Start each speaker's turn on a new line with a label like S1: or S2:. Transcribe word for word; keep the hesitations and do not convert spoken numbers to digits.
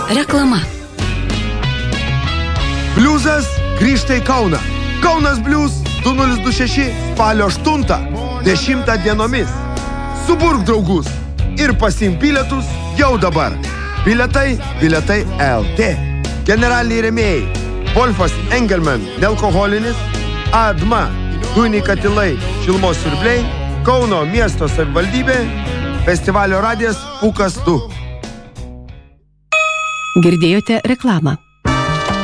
S1: Reklama.
S2: Bliuzas grįžta į Kauną. Kaunas Bliuz du nulis du šeši spalio aštuntą dešimtą dienomis. Suburk draugus ir pasiimk bilietus jau dabar. Bilietai, bilietai L T. Generaliniai rėmėjai Wolfas Engelman, nealkoholinis, Adma, dujiniai katilai, šilumos siurbliai, Kauno miesto savivaldybė, festivalio radijas Pūkas du.
S1: Girdėjote reklamą.